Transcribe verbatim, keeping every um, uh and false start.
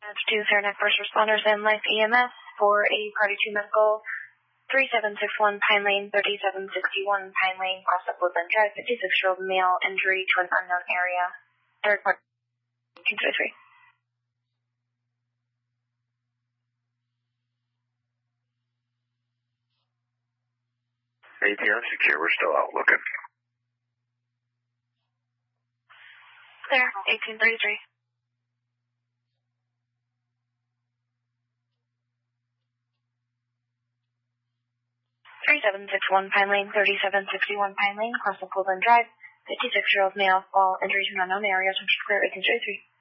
To Saranac First Responders and Life E M S for a Party two Medical, three seven six one Pine Lane, thirty-seven sixty-one Pine Lane, cross up Woodland Drive, fifty-six-year-old male, injury to an unknown area. Third part, two two three. A T M secure, we're still out looking. Clear, eighteen thirty-three. three seven six one Pine Lane, thirty-seven sixty-one Pine Lane, cross up Woodland Drive, fifty-six-year-old male, fall, injury to an unknown area, clear, eighteen thirty-three.